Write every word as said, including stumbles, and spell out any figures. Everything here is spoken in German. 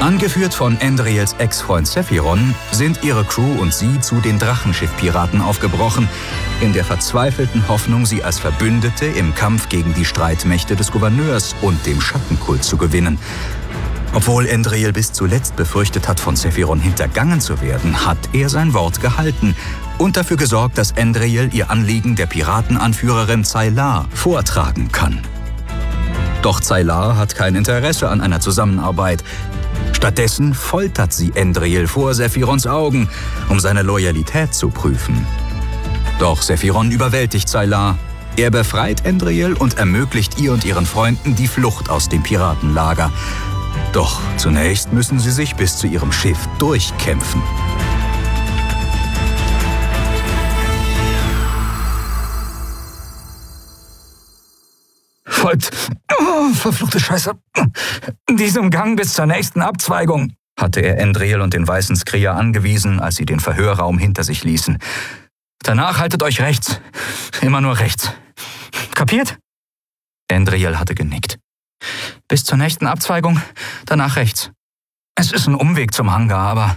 Angeführt von Endriels Ex-Freund Sephiron sind ihre Crew und sie zu den Drachenschiff-Piraten aufgebrochen, in der verzweifelten Hoffnung, sie als Verbündete im Kampf gegen die Streitmächte des Gouverneurs und dem Schattenkult zu gewinnen. Obwohl Endriel bis zuletzt befürchtet hat, von Sephiron hintergangen zu werden, hat er sein Wort gehalten und dafür gesorgt, dass Endriel ihr Anliegen der Piratenanführerin Zaylar vortragen kann. Doch Zaylar hat kein Interesse an einer Zusammenarbeit. Stattdessen foltert sie Endriel vor Sephirons Augen, um seine Loyalität zu prüfen. Doch Sephiron überwältigt Zaylar. Er befreit Endriel und ermöglicht ihr und ihren Freunden die Flucht aus dem Piratenlager. Doch zunächst müssen sie sich bis zu ihrem Schiff durchkämpfen. Folgt, oh, verfluchte Scheiße, diesem Gang bis zur nächsten Abzweigung, hatte er Endriel und den weißen Skrier angewiesen, als sie den Verhörraum hinter sich ließen. Danach haltet euch rechts, immer nur rechts. Kapiert? Endriel hatte genickt. Bis zur nächsten Abzweigung, danach rechts. Es ist ein Umweg zum Hangar, aber